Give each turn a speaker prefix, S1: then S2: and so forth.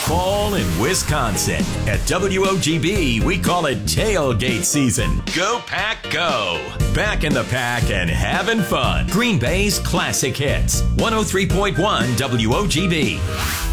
S1: fall in Wisconsin. At WOGB, we call it tailgate season. Go Pack Go! Back in the pack and having fun. Green Bay's classic hits. 103.1 WOGB.